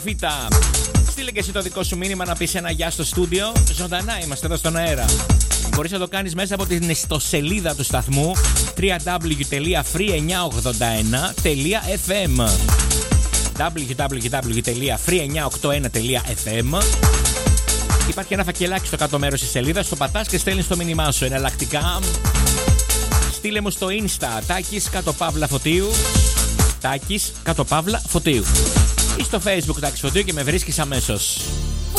Β. Στείλε και εσύ το δικό σου μήνυμα να πεις ένα γεια στο στούντιο. Ζωντανά είμαστε εδώ στον αέρα. Μπορείς να το κάνεις μέσα από την ιστοσελίδα του σταθμού www.free981.fm www.free981.fm. Υπάρχει ένα φακελάκι στο κάτω μέρος της σελίδας. Το πατάς και στέλνεις το μήνυμά σου. Εναλλακτικά στείλε μου στο Insta Τάκης _ Φωτίου, Τάκης _ Φωτίου, ή στο Facebook Τάκης Φωτίου και με βρίσκεις αμέσως.